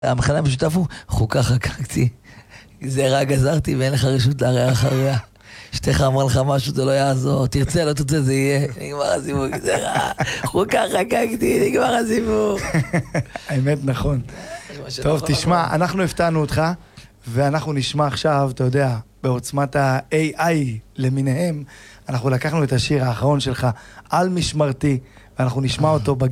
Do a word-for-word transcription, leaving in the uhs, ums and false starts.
המכנה המשותף הוא חוקה חקקתי, גזירה גזרתי ואין לך רשות לערער אחריה. אשתך אמר לך משהו, זה לא יעזור, תרצה, לא תרצה, זה יהיה. נגמר הסיפור, גזירה, חוקה חקקתי, נגמר הסיפור. האמת נכון. טוב, תשמע, אנחנו הפתענו אותך, ואנחנו נשמע עכשיו, אתה יודע, בעוצמת ה-איי איי למיניהם, אנחנו לקחנו את השיר האחרון שלך, על משמרתי, ואנחנו נשמע אותו בגלל.